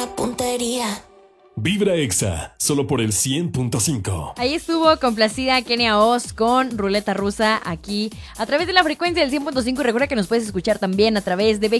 la puntería. Vibra Exa, solo por el 100.5. Ahí estuvo complacida Kenia Oz con Ruleta Rusa aquí a través de la frecuencia del 100.5. Recuerda que nos puedes escuchar también a través de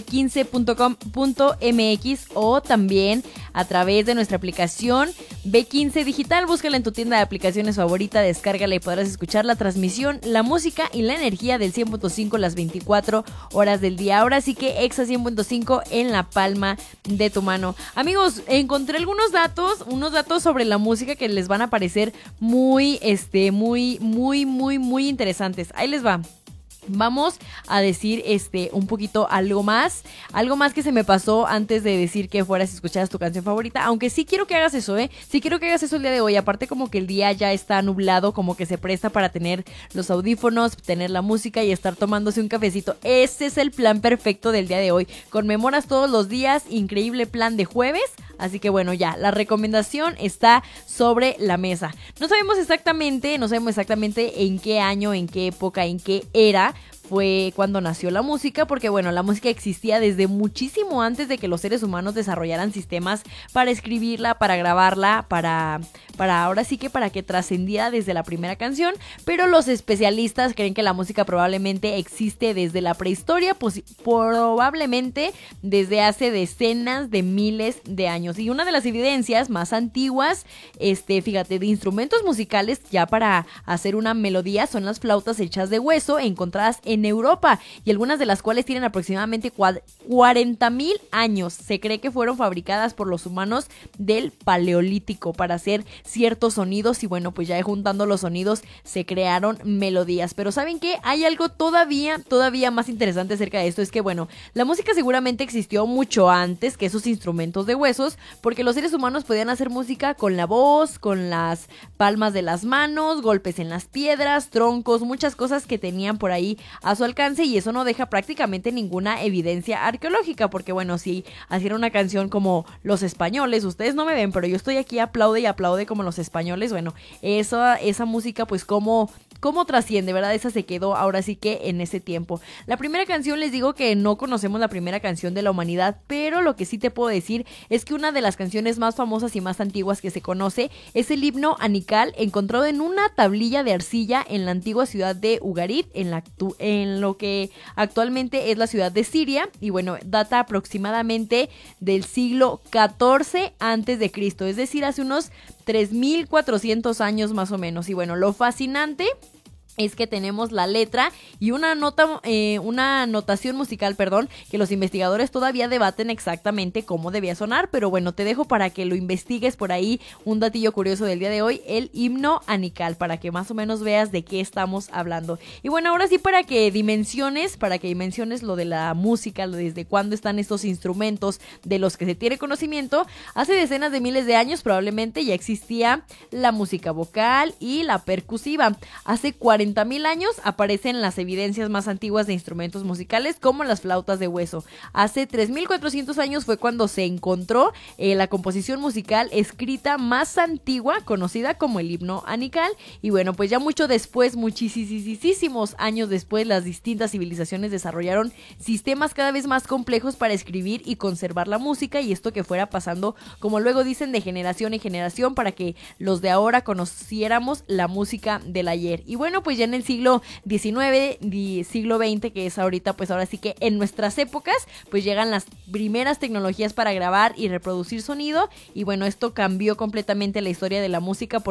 b15.com.mx o también a través de nuestra aplicación B15 Digital. Búscala en tu tienda de aplicaciones favorita, descárgala y podrás escuchar la transmisión, la música y la energía del 100.5 las 24 horas del día. Ahora sí que Exa 100.5 en la palma de tu mano. Amigos, encontré algunos datos sobre la música que les van a parecer muy interesantes. Ahí les va. Vamos a decir un poquito algo más que se me pasó antes de decir que fueras y escucharas tu canción favorita, aunque sí quiero que hagas eso, sí quiero que hagas eso el día de hoy. Aparte, como que el día ya está nublado, como que se presta para tener los audífonos, tener la música y estar tomándose un cafecito. Ese es el plan perfecto del día de hoy. Conmemoras todos los días, increíble plan de jueves. Así que bueno, ya, la recomendación está sobre la mesa. No sabemos exactamente en qué año, en qué época, en qué era fue cuando nació la música, porque bueno, la música existía desde muchísimo antes de que los seres humanos desarrollaran sistemas para escribirla, para grabarla, para ahora sí que para que trascendiera desde la primera canción, pero los especialistas creen que la música probablemente existe desde la prehistoria, probablemente desde hace decenas de miles de años. Y una de las evidencias más antiguas, fíjate, de instrumentos musicales ya para hacer una melodía son las flautas hechas de hueso encontradas en Europa, y algunas de las cuales tienen aproximadamente 40,000 años. Se cree que fueron fabricadas por los humanos del Paleolítico para hacer ciertos sonidos, y bueno, pues ya juntando los sonidos se crearon melodías. Pero ¿saben qué? Hay algo todavía más interesante acerca de esto, es que bueno, la música seguramente existió mucho antes que esos instrumentos de huesos, porque los seres humanos podían hacer música con la voz, con las palmas de las manos, golpes en las piedras, troncos, muchas cosas que tenían por ahí a su alcance, y eso no deja prácticamente ninguna evidencia arqueológica, porque bueno, si hiciera una canción como los españoles, ustedes no me ven, pero yo estoy aquí aplaude y aplaude como los españoles, bueno, esa música pues cómo trasciende, ¿verdad? Esa se quedó ahora sí que en ese tiempo. La primera canción, les digo que no conocemos la primera canción de la humanidad, pero lo que sí te puedo decir es que una de las canciones más famosas y más antiguas que se conoce es el himno anical, encontrado en una tablilla de arcilla en la antigua ciudad de Ugarit, en lo que actualmente es la ciudad de Siria, y bueno, data aproximadamente del siglo XIV antes de Cristo, es decir, hace unos 3,400 años más o menos. Y bueno, lo fascinante es que tenemos la letra y una notación musical, que los investigadores todavía debaten exactamente cómo debía sonar, pero bueno, te dejo para que lo investigues por ahí, un datillo curioso del día de hoy, el himno anical, para que más o menos veas de qué estamos hablando. Y bueno, ahora sí, para que dimensiones lo de la música, desde cuándo están estos instrumentos de los que se tiene conocimiento, hace decenas de miles de años probablemente ya existía la música vocal y la percusiva. Hace 40,000 años aparecen las evidencias más antiguas de instrumentos musicales como las flautas de hueso. Hace 3,400 años fue cuando se encontró la composición musical escrita más antigua, conocida como el himno anical. Y bueno, pues ya mucho después, muchísimos años después, las distintas civilizaciones desarrollaron sistemas cada vez más complejos para escribir y conservar la música, y esto que fuera pasando, como luego dicen, de generación en generación, para que los de ahora conociéramos la música del ayer. Y bueno, pues ya en el siglo XIX y siglo XX, que es ahorita, pues ahora sí que en nuestras épocas, pues llegan las primeras tecnologías para grabar y reproducir sonido, y bueno, esto cambió completamente la historia de la música.